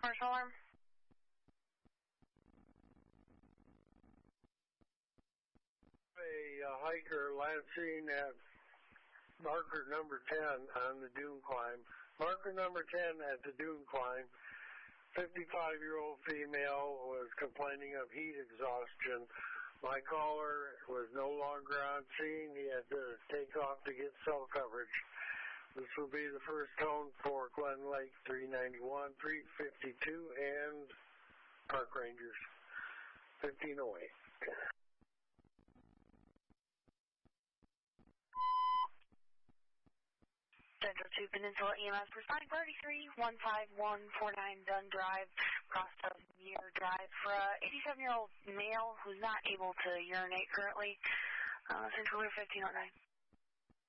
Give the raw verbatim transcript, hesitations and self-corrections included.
commercial alarm. A uh, hiker Lansing at marker number ten on the dune climb. Marker number ten at the dune climb. fifty-five-year-old female was complaining of heat exhaustion. My caller was no longer on scene. He had to take off to get cell coverage. This will be the first tone for Glen Lake three ninety-one, three fifty-two, and Park Rangers fifteen oh eight. Central two Peninsula E M S for sign thirty-three one five one four nine Dunn Drive, across of Muir Drive for a eighty-seven-year-old male who's not able to urinate currently. Uh, Central fifteen oh nine.